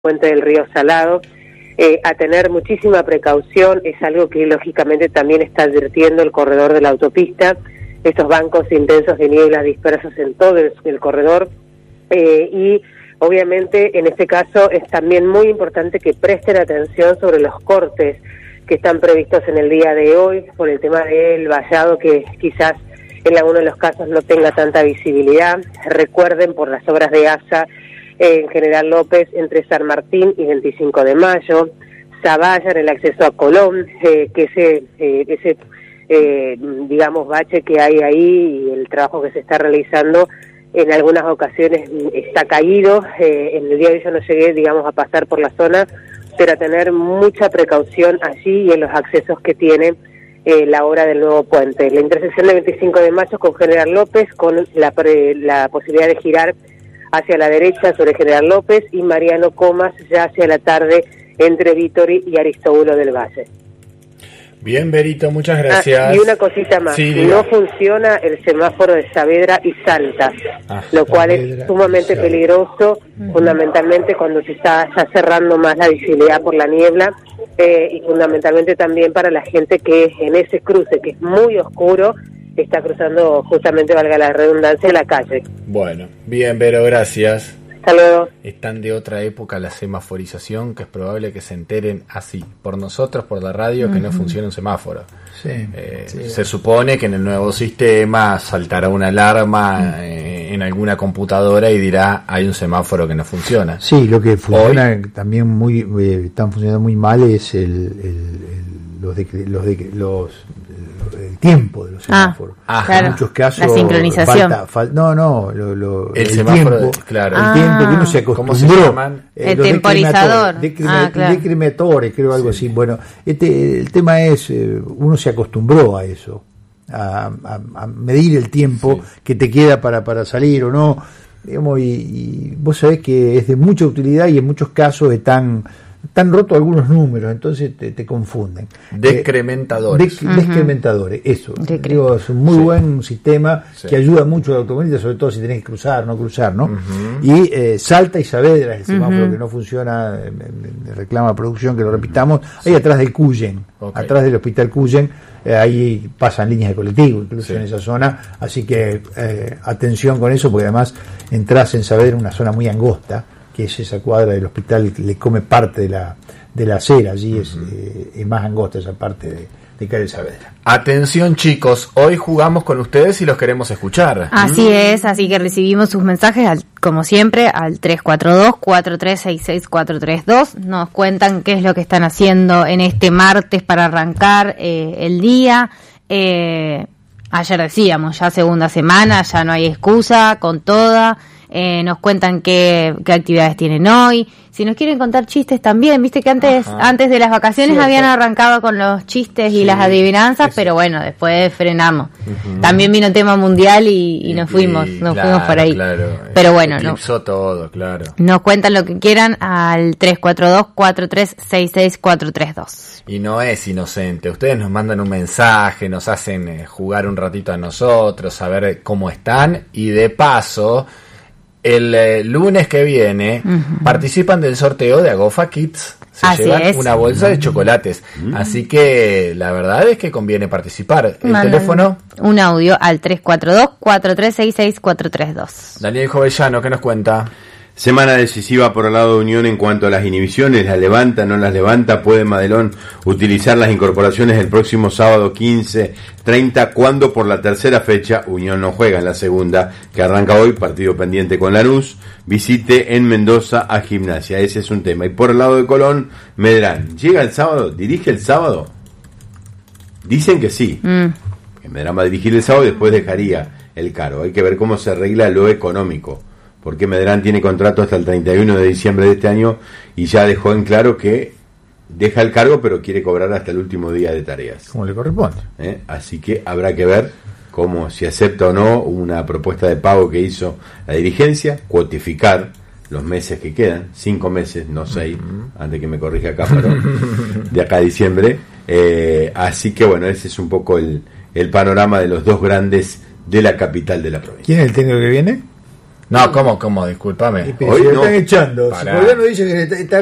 puente del río Salado, a tener muchísima precaución. Es algo que lógicamente también está advirtiendo el corredor de la autopista, estos bancos intensos de niebla dispersos en todo el corredor, y obviamente en este caso es también muy importante que presten atención sobre los cortes que están previstos en el día de hoy por el tema del vallado, que quizás en alguno de los casos no tenga tanta visibilidad. Recuerden, por las obras de ASA en General López entre San Martín y 25 de Mayo, Zavalla en el acceso a Colón, que ese digamos bache que hay ahí y el trabajo que se está realizando en algunas ocasiones está caído. En el día de hoy yo no llegué, digamos, a pasar por la zona, pero a tener mucha precaución allí y en los accesos que tiene la obra del nuevo puente. La intersección de 25 de Mayo con General López, con la posibilidad de girar hacia la derecha sobre General López, y Mariano Comas ya hacia la tarde entre Vítori y Aristóbulo del Valle. Bien, Berito, muchas gracias. Y una cosita más, sí, no funciona el semáforo de Saavedra y Salta, lo cual es sumamente peligroso, fundamentalmente cuando se está ya cerrando más la visibilidad por la niebla, y fundamentalmente también para la gente que en ese cruce, que es muy oscuro, está cruzando justamente, valga la redundancia, la calle. Bueno, bien, Vero, gracias. Hasta luego. Están de otra época la semaforización, que es probable que se enteren así, por nosotros, por la radio, que no funciona un semáforo. Sí, se supone que en el nuevo sistema saltará una alarma en alguna computadora y dirá hay un semáforo que no funciona. Sí, lo que funciona también están funcionando muy mal es el tiempo de los semáforos. Claro. En muchos casos la sincronización. El semáforo, tiempo, claro. El tiempo que uno se acostumbró. ¿Cómo se llaman? El temporizador. Decrematores, creo, algo así. Bueno, el tema es, uno se acostumbró a eso, a medir el tiempo que te queda para salir o no, digamos, y vos sabés que es de mucha utilidad y en muchos casos están rotos algunos números, entonces te confunden. Decrementadores. Decrementadores, eso. Digo, es un muy buen sistema que ayuda mucho a la automovilidad, sobre todo si tenés que cruzar, no cruzar, ¿no? Y Salta y Saavedra es el semáforo que no funciona, reclama producción que lo repitamos, ahí atrás del Cuyen, atrás del Hospital Cuyen, ahí pasan líneas de colectivo, incluso en esa zona, así que atención con eso, porque además entras en Saavedra, una zona muy angosta, que es esa cuadra del hospital que le come parte de la acera, allí es más angosta esa parte de calle Saavedra. Atención, chicos, hoy jugamos con ustedes y los queremos escuchar. Así es, así que recibimos sus mensajes, como siempre, al 342-4366-432. Nos cuentan qué es lo que están haciendo en este martes para arrancar el día. Ayer decíamos, ya segunda semana, ya no hay excusa, con toda. Nos cuentan qué actividades tienen hoy. Si nos quieren contar chistes también, viste que antes de las vacaciones habían arrancado con los chistes y las adivinanzas, pero bueno, después frenamos. También vino tema mundial y nos fuimos por ahí. Claro, pero bueno, todo, claro. Nos cuentan lo que quieran al 342-4366-432. Y no es inocente, ustedes nos mandan un mensaje, nos hacen jugar un ratito a nosotros, saber cómo están, y de paso el lunes que viene participan del sorteo de Agofa Kids. Se llevan una bolsa de chocolates. Así que la verdad es que conviene participar. El teléfono, un audio al 342-4366-432. Daniel Jovellano, ¿qué nos cuenta? Semana decisiva por el lado de Unión en cuanto a las inhibiciones. ¿Las levanta, no las levanta? ¿Puede Madelón utilizar las incorporaciones el próximo sábado 15-30, cuando por la tercera fecha Unión no juega en la segunda, que arranca hoy, partido pendiente con Lanús, visite en Mendoza a Gimnasia? Ese es un tema. Y por el lado de Colón, Medrán, ¿llega el sábado? ¿Dirige el sábado? Dicen que sí, que Medrán va a dirigir el sábado y después dejaría el cargo. Hay que ver cómo se arregla lo económico, porque Medrán tiene contrato hasta el 31 de diciembre de este año y ya dejó en claro que deja el cargo, pero quiere cobrar hasta el último día de tareas, como le corresponde. Así que habrá que ver cómo, si acepta o no una propuesta de pago que hizo la dirigencia, cuotificar los meses que quedan, 5 meses, no 6, antes que me corrija acá, pero de acá a diciembre. Así que bueno, ese es un poco el panorama de los dos grandes de la capital de la provincia. ¿Quién es el técnico que viene? No, ¿cómo? Discúlpame. Pero hoy si lo no. están echando. Pará. Si el gobierno dice que está